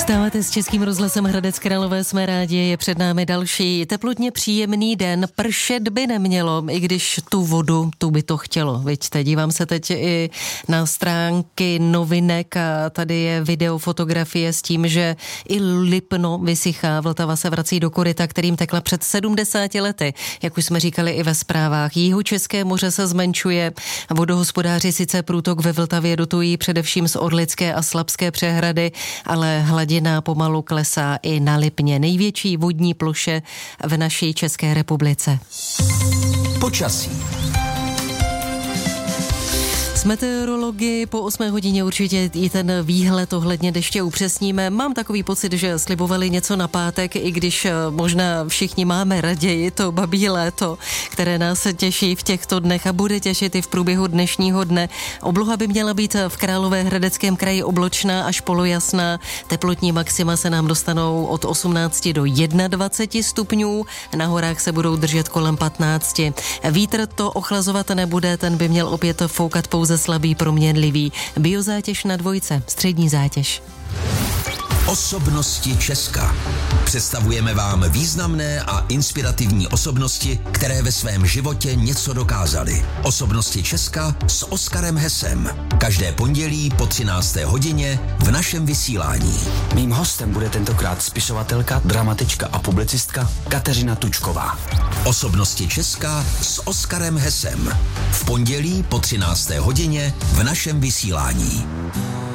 Vstáváte s Českým rozhlasem Hradec Králové, jsme rádi, je před námi další teplotně příjemný den, pršet by nemělo, i když tu vodu, tu by to chtělo, vidíte, dívám se teď i na stránky novinek a tady je video, fotografie s tím, že i Lipno vysychá, Vltava se vrací do koryta, kterým tekla před 70 lety, jak už jsme říkali i ve zprávách. Jihočeské moře se zmenšuje, vodohospodáři sice průtok ve Vltavě dotují především z Orlické a Slabské přehrady, ale hladina pomalu klesá i na Lipně, největší vodní ploše v naší České republice. Počasí. S meteorology po 8 hodině určitě i ten výhled ohledně deště upřesníme. Mám takový pocit, že slibovali něco na pátek, i když možná všichni máme raději to babí léto, které nás těší v těchto dnech a bude těšit i v průběhu dnešního dne. Obloha by měla být v Královéhradeckém kraji obločná až polojasná. Teplotní maxima se nám dostanou od 18 do 21 stupňů. Na horách se budou držet kolem 15. Vítr to ochlazovat nebude, ten by měl opět foukat pouze slabý, proměnlivý. Biozátěž na 2, střední zátěž. Osobnosti Česka. Představujeme vám významné a inspirativní osobnosti, které ve svém životě něco dokázaly. Osobnosti Česka s Oskarem Hesem. Každé pondělí po 13. hodině v našem vysílání. Mým hostem bude tentokrát spisovatelka, dramatička a publicistka Kateřina Tučková. Osobnosti Česka s Oskarem Hesem. V pondělí po 13. hodině v našem vysílání.